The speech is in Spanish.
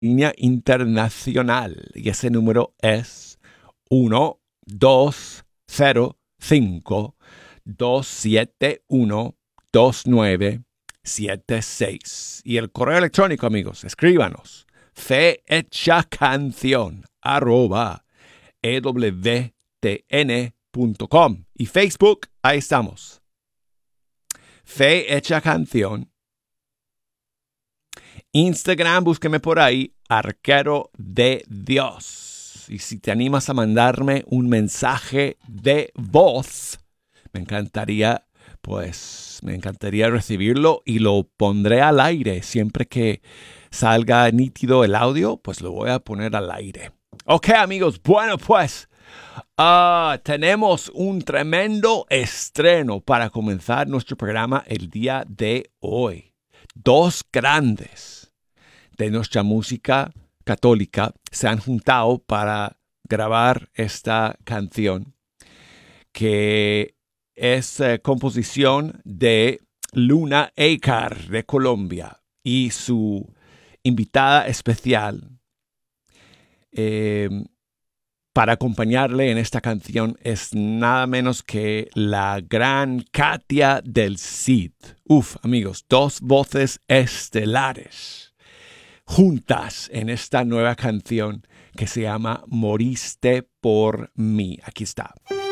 línea internacional y ese número es 1-205-271-2976. Y el correo electrónico, amigos, escríbanos fehechacanción@ewtn.com. Y Facebook, ahí estamos. Fe Hecha Canción. Instagram, búsqueme por ahí, Arquero de Dios. Y si te animas a mandarme un mensaje de voz, me encantaría recibirlo y lo pondré al aire. Siempre que salga nítido el audio, pues lo voy a poner al aire. Ok, amigos, bueno, pues tenemos un tremendo estreno para comenzar nuestro programa el día de hoy. Dos grandes de nuestra música católica se han juntado para grabar esta canción, que es composición de Luna Acar de Colombia, y su invitada especial para acompañarle en esta canción es nada menos que la gran Katia del Cid. Amigos, dos voces estelares juntas en esta nueva canción que se llama Moriste por mí. Aquí está.